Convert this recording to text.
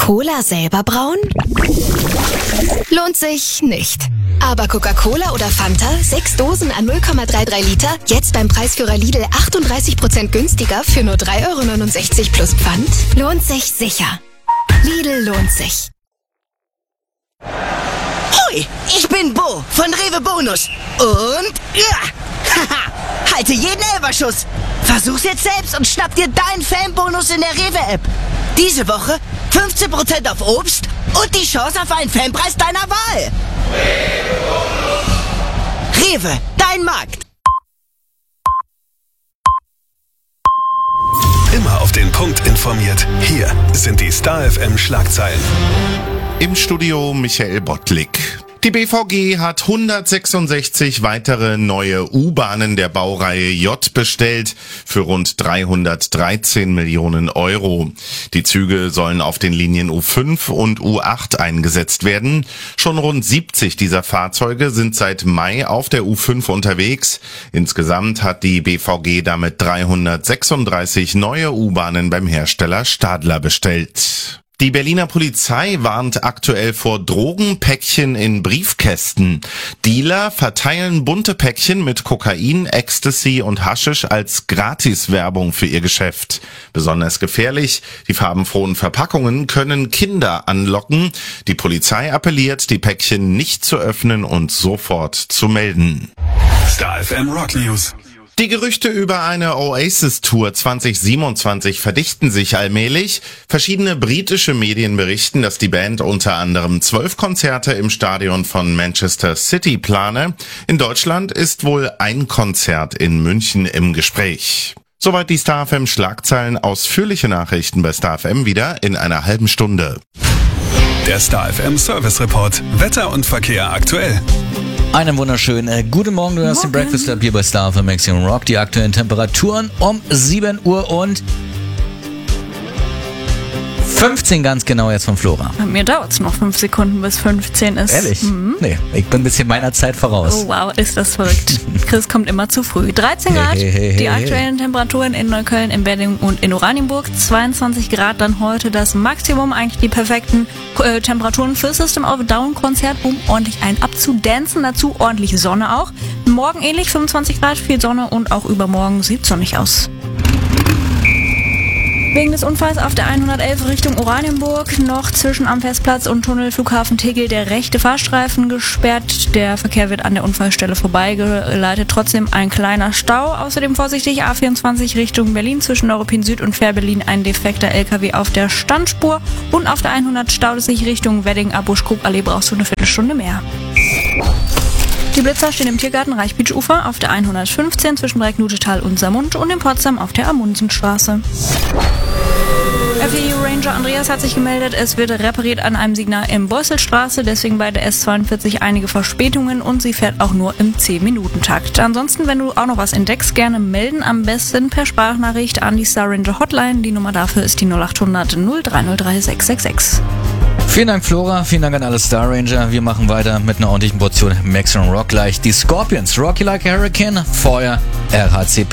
Cola selber brauen? Lohnt sich nicht. Aber Coca-Cola oder Fanta, 6 Dosen an 0,33 Liter, jetzt beim Preisführer Lidl 38% günstiger für nur 3,69 € plus Pfand? Lohnt sich sicher. Lidl lohnt sich. Hui, ich bin Bo von Rewe Bonus. Und haha, halte jeden Elferschuss. Versuch's jetzt selbst und schnapp dir deinen Fanbonus in der Rewe-App. Diese Woche 15% auf Obst und die Chance auf einen Fanpreis deiner Wahl. Rewe, dein Markt. Immer auf den Punkt informiert. Hier sind die Star FM Schlagzeilen. Im Studio Michael Bottlik. Die BVG hat 166 weitere neue U-Bahnen der Baureihe J bestellt für rund 313 Millionen €. Die Züge sollen auf den Linien U5 und U8 eingesetzt werden. Schon rund 70 dieser Fahrzeuge sind seit Mai auf der U5 unterwegs. Insgesamt hat die BVG damit 336 neue U-Bahnen beim Hersteller Stadler bestellt. Die Berliner Polizei warnt aktuell vor Drogenpäckchen in Briefkästen. Dealer verteilen bunte Päckchen mit Kokain, Ecstasy und Haschisch als Gratiswerbung für ihr Geschäft. Besonders gefährlich, die farbenfrohen Verpackungen können Kinder anlocken. Die Polizei appelliert, die Päckchen nicht zu öffnen und sofort zu melden. Star FM Rock News. Die Gerüchte über eine Oasis-Tour 2027 verdichten sich allmählich. Verschiedene britische Medien berichten, dass die Band unter anderem 12 Konzerte im Stadion von Manchester City plane. In Deutschland ist wohl ein Konzert in München im Gespräch. Soweit die Star FM Schlagzeilen. Ausführliche Nachrichten bei Star FM wieder in einer halben Stunde. Der Star FM Service Report. Wetter und Verkehr aktuell. Einen wunderschönen guten Morgen, du hast den Breakfast Club hier bei Star FM Maximum Rock. Die aktuellen Temperaturen um 7 Uhr und 15 ganz genau jetzt von Flora. Bei mir dauert es noch 5 Sekunden bis 15 ist. Ehrlich? Nee, ich bin ein bisschen meiner Zeit voraus. Oh wow, ist das verrückt. Chris kommt immer zu früh. 13 Grad, die aktuellen Temperaturen in Neukölln, in Wedding und in Oranienburg. 22 Grad dann heute das Maximum, eigentlich die perfekten Temperaturen für System of a Down Konzert, um ordentlich einen abzudancen. Dazu ordentliche Sonne auch. Morgen ähnlich, 25 Grad, viel Sonne und auch übermorgen sieht sonnig aus. Wegen des Unfalls auf der 111 Richtung Oranienburg noch zwischen am Festplatz und Tunnel Flughafen Tegel der rechte Fahrstreifen gesperrt. Der Verkehr wird an der Unfallstelle vorbeigeleitet. Trotzdem ein kleiner Stau. Außerdem vorsichtig A24 Richtung Berlin zwischen Neuruppin Süd und Fährberlin ein defekter LKW auf der Standspur. Und auf der 100 staut es sich Richtung Wedding ab Busch-Krug-Allee brauchst du eine Viertelstunde mehr. Die Blitzer stehen im Tiergarten Reichbeach-Ufer auf der 115 zwischen Brecknutetal und Samund und in Potsdam auf der Amundsenstraße. FEU Ranger Andreas hat sich gemeldet, es wird repariert an einem Signal in Beuselstraße, deswegen bei der S42 einige Verspätungen und sie fährt auch nur im 10-Minuten-Takt. Ansonsten, wenn du auch noch was entdeckst, gerne melden, am besten per Sprachnachricht an die Star Ranger Hotline. Die Nummer dafür ist die 0800 0303 666. Vielen Dank, Flora. Vielen Dank an alle Star Ranger. Wir machen weiter mit einer ordentlichen Portion Maximum Rock gleich. Die Scorpions, Rocky Like a Hurricane, vorher RHCP.